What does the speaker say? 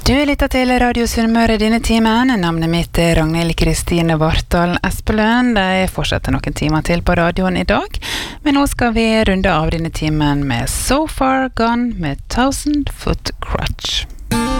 Du lytter til Radio Sunnmøre denne timen. Navnet mitt Ragnhild Kristine Vartdal Espelund. Jeg fortsetter noen timer til på radioen i dag, men nå skal vi runde av denne timen med So Far Gone med 1000 Foot Crutch.